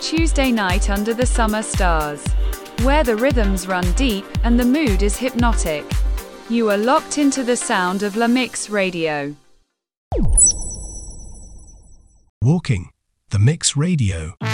Tuesday night under the summer stars, where the rhythms run deep and the mood is hypnotic. You are locked into the sound of La Mix Radio. Walking the Mix Radio.